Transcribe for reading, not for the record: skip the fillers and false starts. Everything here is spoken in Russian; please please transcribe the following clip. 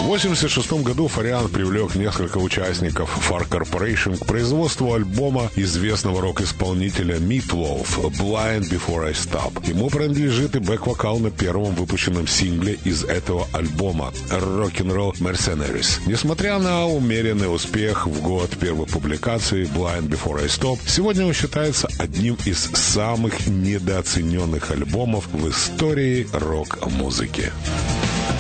1986 году Фариан привлек несколько участников Far Corporation к производству альбома известного рок-исполнителя Meatloaf «Blind Before I Stop». Ему принадлежит и бэк-вокал на первом выпущенном сингле из этого альбома «Rock'n'Roll Mercenaries». Несмотря на умеренный успех в год первой публикации «Blind Before I Stop», сегодня он считается одним из самых недооцененных альбомов в истории рок-музыки.